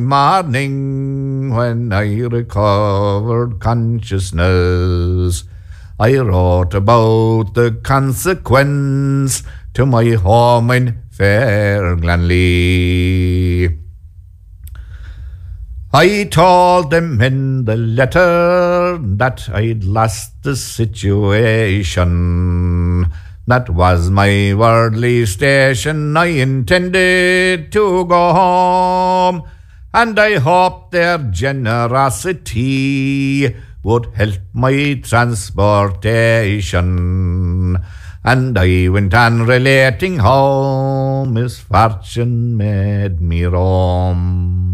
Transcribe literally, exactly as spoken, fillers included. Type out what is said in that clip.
morning when I recovered consciousness, I wrote about the consequence to my home in fair Glanley. I told them in the letter that I'd lost the situation. That was my worldly station. I intended to go home, and I hoped their generosity would help my transportation. And I went on relating how misfortune made me roam.